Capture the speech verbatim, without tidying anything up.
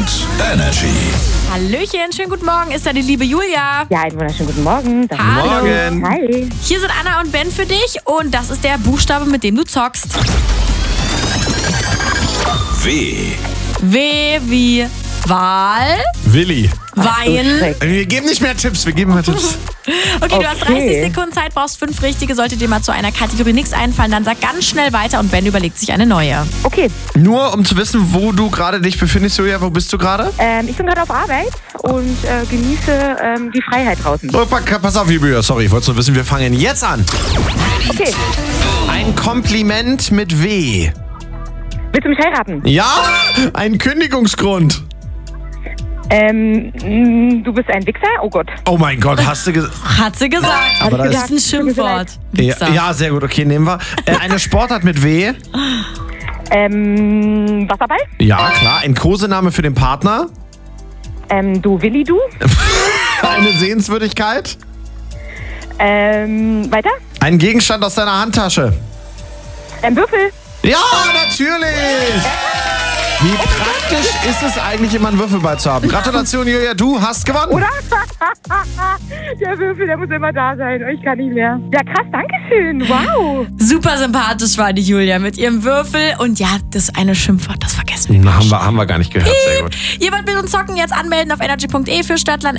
Energy. Hallöchen, schönen guten Morgen. Ist da die liebe Julia? Ja, einen wunderschönen guten Morgen. Das Hallo. Morgen. Hi. Hier sind Anna und Ben für dich und das ist der Buchstabe, mit dem du zockst. W. W wie Wahl, Willi. Wein. Wir geben nicht mehr Tipps, wir geben mehr Tipps. Okay, du hast Okay. dreißig Sekunden Zeit, brauchst fünf richtige. Sollte dir mal zu einer Kategorie nichts einfallen, dann sag ganz schnell weiter und Ben überlegt sich eine neue. Okay, Nur um zu wissen, wo du gerade dich befindest, Julia, wo bist du gerade? ähm, ich bin gerade auf Arbeit und äh, genieße ähm, die Freiheit draußen. Oh, pa- pass auf, Julia, sorry, ich wollte nur wissen, wir fangen jetzt an. Okay, Ein Kompliment mit W. willst du mich heiraten? Ja, ein Kündigungsgrund. Ähm, mh, du bist ein Wichser? Oh Gott. Oh mein Gott, hast du gesagt? Hat sie gesagt. Aber das das ist ein Schimpfwort. Ja, ja, sehr gut, okay, nehmen wir. Äh, eine Sportart mit W. Ähm, Wasserball? Ja, klar. Ein Kosename für den Partner. Ähm, du Willi, du? Eine Sehenswürdigkeit. Ähm, weiter? Ein Gegenstand aus deiner Handtasche. Ähm, Würfel? Ja, natürlich! Wie praktisch ist es eigentlich, immer einen Würfelball zu haben? Gratulation, Julia, du hast gewonnen. Oder? Der Würfel, der muss immer da sein. Ich kann nicht mehr. Ja, krass, danke schön. Wow. Super sympathisch war die Julia mit ihrem Würfel. Und ja, das eine Schimpfwort, das vergessen wir Na, nicht. haben wir, haben wir gar nicht gehört, sehr gut. Ihr wollt mit uns zocken, jetzt anmelden auf energy punkt de für Stadtland